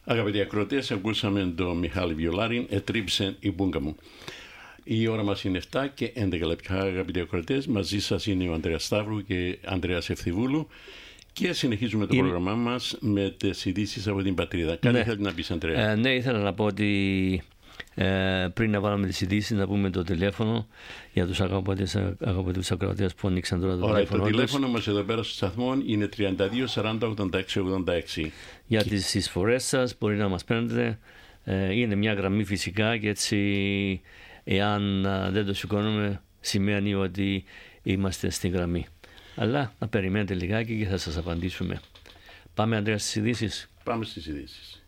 Αγαπητοί ακροατές, ακούσαμε τον Μιχάλη Βιολάριν, «Ετρίψε η μπούγκα μου». Η ώρα μας είναι 7 και 11 λεπτά, αγαπητοί ακροατές. Μαζί σας είναι ο Ανδρέας Σταύρου και Ανδρέας Ευθυβούλου και συνεχίζουμε το πρόγραμμά μας με τις ειδήσεις από την πατρίδα. Κάτι θέλετε να πεις, Ανδρέα? Ναι, ήθελα να πω ότι πριν να βάλουμε τις ειδήσεις, να πούμε το τηλέφωνο για τους αγαπητούς ακροατές που ανοίξαν τώρα το τηλέφωνο. Το τηλέφωνο μας εδώ πέρα στο σταθμό είναι 32 40 86 86. Για τις εισφορές σας μπορεί να μας παίρνετε. Είναι μια γραμμή φυσικά και έτσι, εάν δεν το σηκώνουμε, σημαίνει ότι είμαστε στην γραμμή. Αλλά να περιμένετε λιγάκι και θα σας απαντήσουμε. Πάμε, Ανδρέα, στις ειδήσεις. Πάμε στις ειδήσεις.